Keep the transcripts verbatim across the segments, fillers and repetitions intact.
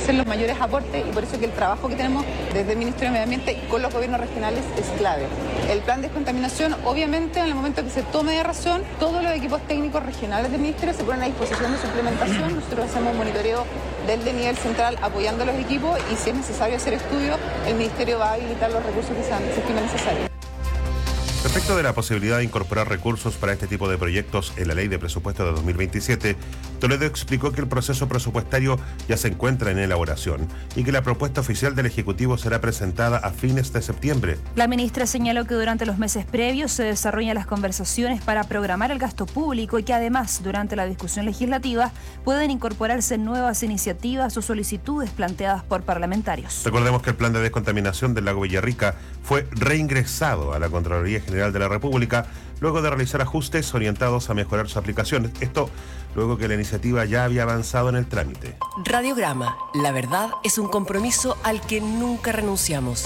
hacer los mayores aportes y por eso que el trabajo que tenemos desde el Ministerio de Medio Ambiente y con los gobiernos regionales es clave. El plan de descontaminación, obviamente, en el momento que se tome de razón, todos los equipos técnicos regionales del Ministerio se ponen a disposición de su implementación. Nosotros hacemos un monitoreo del de nivel central apoyando a los equipos y si es necesario hacer estudios, el Ministerio va a habilitar los recursos que sean, se estimen necesarios. Respecto de la posibilidad de incorporar recursos para este tipo de proyectos en la Ley de Presupuesto de dos mil veintisiete, Toledo explicó que el proceso presupuestario ya se encuentra en elaboración y que la propuesta oficial del Ejecutivo será presentada a fines de septiembre. La ministra señaló que durante los meses previos se desarrollan las conversaciones para programar el gasto público y que además, durante la discusión legislativa, pueden incorporarse nuevas iniciativas o solicitudes planteadas por parlamentarios. Recordemos que el plan de descontaminación del lago Villarrica fue reingresado a la Contraloría General de la República luego de realizar ajustes orientados a mejorar su aplicación. Esto luego que la iniciativa ya había avanzado en el trámite. Radiograma, la verdad es un compromiso al que nunca renunciamos.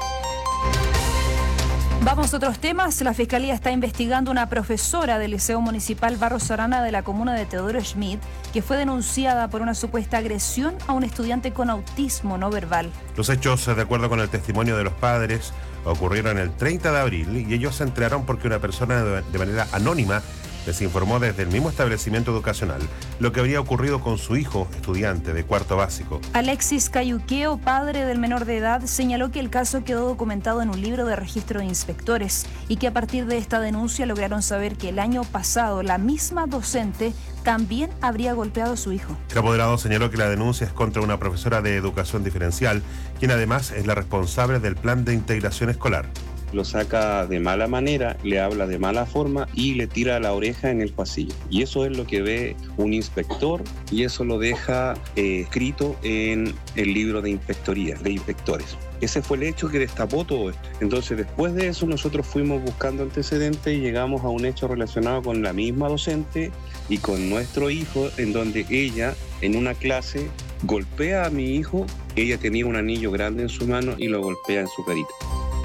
Vamos a otros temas. La Fiscalía está investigando a una profesora del Liceo Municipal Barros Arana de la comuna de Teodoro Schmidt que fue denunciada por una supuesta agresión a un estudiante con autismo no verbal. Los hechos, de acuerdo con el testimonio de los padres, ocurrieron el treinta de abril y ellos se enteraron porque una persona de manera anónima les informó desde el mismo establecimiento educacional lo que habría ocurrido con su hijo, estudiante de cuarto básico. Alexis Cayuqueo, padre del menor de edad, señaló que el caso quedó documentado en un libro de registro de inspectores y que a partir de esta denuncia lograron saber que el año pasado la misma docente también habría golpeado a su hijo. El apoderado señaló que la denuncia es contra una profesora de educación diferencial, quien además es la responsable del plan de integración escolar. Lo saca de mala manera, le habla de mala forma y le tira la oreja en el pasillo. Y eso es lo que ve un inspector y eso lo deja eh, escrito en el libro de inspectoría, de inspectores. Ese fue el hecho que destapó todo esto. Entonces, después de eso, nosotros fuimos buscando antecedentes y llegamos a un hecho relacionado con la misma docente y con nuestro hijo, en donde ella, en una clase, golpea a mi hijo. Ella tenía un anillo grande en su mano y lo golpea en su carita.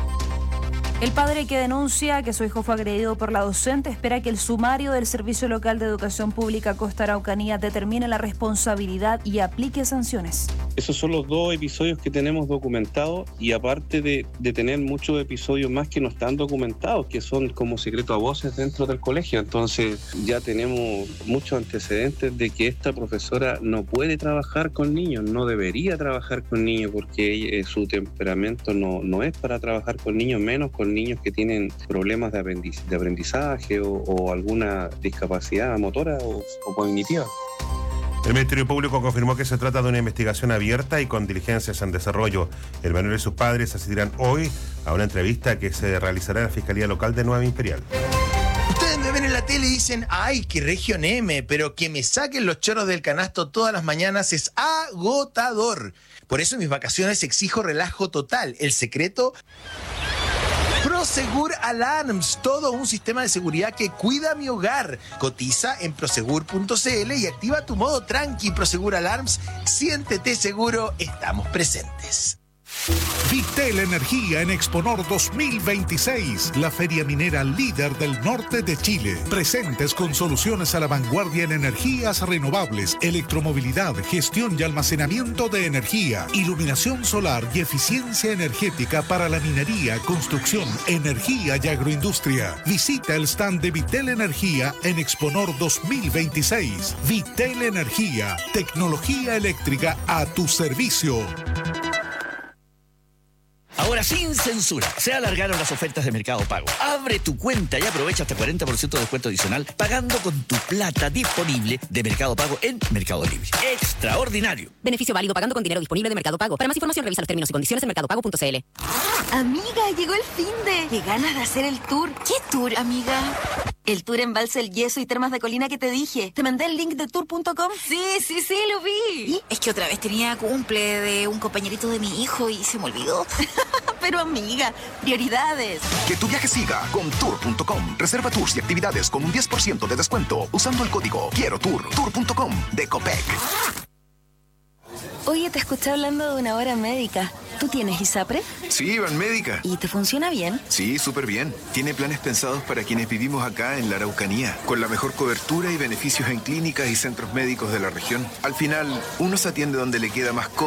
El padre que denuncia que su hijo fue agredido por la docente espera que el sumario del Servicio Local de Educación Pública Costa Araucanía determine la responsabilidad y aplique sanciones. Esos son los dos episodios que tenemos documentados y aparte de, de tener muchos episodios más que no están documentados, que son como secreto a voces dentro del colegio. Entonces ya tenemos muchos antecedentes de que esta profesora no puede trabajar con niños, no debería trabajar con niños porque ella, su temperamento no, no es para trabajar con niños, menos con niños que tienen problemas de, aprendiz, de aprendizaje o, o alguna discapacidad motora o, o cognitiva. El Ministerio Público confirmó que se trata de una investigación abierta y con diligencias en desarrollo. El menor y sus padres asistirán hoy a una entrevista que se realizará en la Fiscalía Local de Nueva Imperial. Ustedes me ven en la tele y dicen, ay, qué región M, pero que me saquen los choros del canasto todas las mañanas es agotador. Por eso en mis vacaciones exijo relajo total. El secreto... Prosegur Alarms, todo un sistema de seguridad que cuida mi hogar. Cotiza en prosegur punto c l y activa tu modo tranqui. Prosegur Alarms, siéntete seguro, estamos presentes. Vitel Energía en Exponor dos mil veintiséis, la feria minera líder del norte de Chile. Presentes con soluciones a la vanguardia en energías renovables, electromovilidad, gestión y almacenamiento de energía, iluminación solar y eficiencia energética para la minería, construcción, energía y agroindustria. Visita el stand de Vitel Energía en Exponor dos mil veintiséis. Vitel Energía, tecnología eléctrica a tu servicio. Ahora sin censura, se alargaron las ofertas de Mercado Pago. Abre tu cuenta y aprovecha hasta cuarenta por ciento de descuento adicional pagando con tu plata disponible de Mercado Pago en Mercado Libre. ¡Extraordinario! Beneficio válido pagando con dinero disponible de Mercado Pago. Para más información revisa los términos y condiciones en mercado pago punto c l. Amiga, llegó el finde. Qué ganas de hacer el tour. ¿Qué tour, amiga? El tour Embalse El Yeso y Termas de Colina que te dije. ¿Te mandé el link de tour punto com? Sí, sí, sí, lo vi. ¿Y? Es que otra vez tenía cumple de un compañerito de mi hijo y se me olvidó. Pero amiga, prioridades. Que tu viaje siga con tour punto com. Reserva tours y actividades con un diez por ciento de descuento usando el código Quiero Tour. tour punto com de Copec. Oye, te escuché hablando de una hora médica. ¿Tú tienes ISAPRE? Sí, Van Médica. ¿Y te funciona bien? Sí, súper bien. Tiene planes pensados para quienes vivimos acá en la Araucanía, con la mejor cobertura y beneficios en clínicas y centros médicos de la región. Al final, uno se atiende donde le queda más cómodo